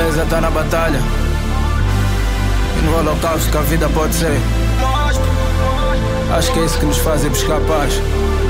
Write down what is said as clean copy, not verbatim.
beleza tá na batalha, e no holocausto que a vida pode ser. Acho que é isso que nos faz ir buscar paz.